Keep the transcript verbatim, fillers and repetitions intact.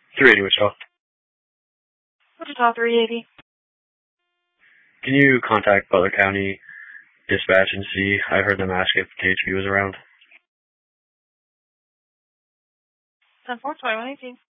three eighty Wichita. Wichita three eighty. Can you contact Butler County Dispatch and see? I heard them ask if K H B was around. ten four, twenty-one eighteen.